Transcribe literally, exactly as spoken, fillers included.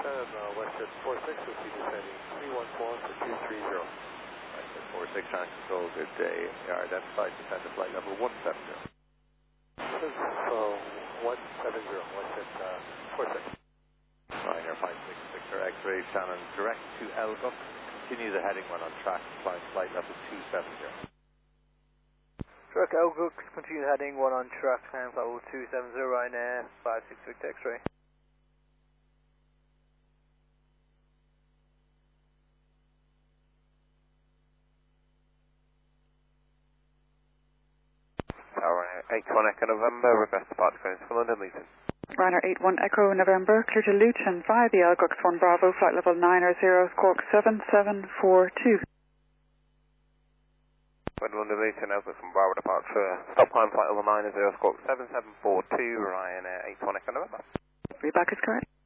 seven, uh, Westjet four six, will be descending three one four for two three zero. Westjet four six, ground control, good day. You are identified, descend to flight level one seven zero. So, one seven zero, Westjet uh, four six. Ryanair five six six, X-ray Shannon, direct to Elguck. Continue the heading when on track, climb flight level two seven zero. Direct Elguck, continue heading, one on track, climb level two seven zero, Ryanair five six six X-ray. Ryanair eight one Echo November, request departure clearance for London Luton. Ryanair eight one Echo November, clear to Luton via the Elguck one Bravo, flight level nine zero, squawk seven seven four two. When London Luton, Elguck one Bravo departure, stop climb flight level nine zero, squawk seven seven four two, Ryanair eight one Echo November. Reback is correct.